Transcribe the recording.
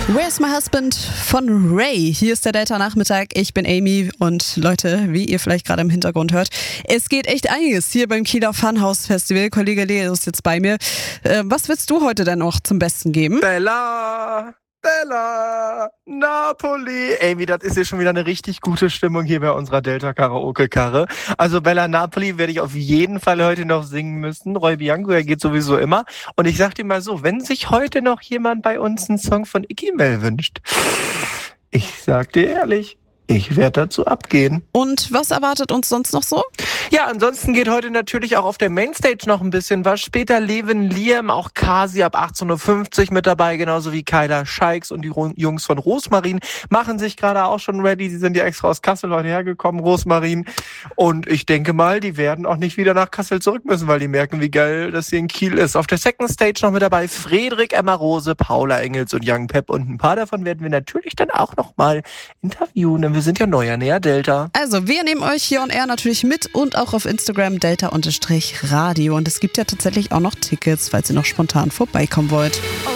Where's My Husband von Ray. Hier ist der Delta-Nachmittag. Ich bin Amy und Leute, wie ihr vielleicht gerade im Hintergrund hört, es geht echt einiges hier beim Kieler Funhouse Festival. Kollege Leo ist jetzt bei mir. Was willst du heute denn noch zum Besten geben? Bella, Napoli. Amy, das ist ja schon wieder eine richtig gute Stimmung hier bei unserer Delta-Karaoke-Karre. Also Bella Napoli werde ich auf jeden Fall heute noch singen müssen. Roy Bianco, er geht sowieso immer. Und ich sag dir mal so, wenn sich heute noch jemand bei uns einen Song von Iggy Mel wünscht, ich sag dir ehrlich, ich werde dazu abgehen. Und was erwartet uns sonst noch so? Ja, ansonsten geht heute natürlich auch auf der Mainstage noch ein bisschen was. Später Levin Liam, auch Kasi ab 18.50 Uhr mit dabei, genauso wie Kyla Scheiks und die Jungs von Rosmarin machen sich gerade auch schon ready. Sie sind ja extra aus Kassel heute hergekommen, Rosmarin. Und ich denke mal, die werden auch nicht wieder nach Kassel zurück müssen, weil die merken, wie geil das hier in Kiel ist. Auf der Second Stage noch mit dabei Friedrich, Emma Rose, Paula Engels und Young Pep. Und ein paar davon werden wir natürlich dann auch noch mal interviewen, denn wir sind ja neu an der Delta. Also, wir nehmen euch hier on air natürlich mit und auch auf Instagram Delta-Radio. Und es gibt ja tatsächlich auch noch Tickets, falls ihr noch spontan vorbeikommen wollt.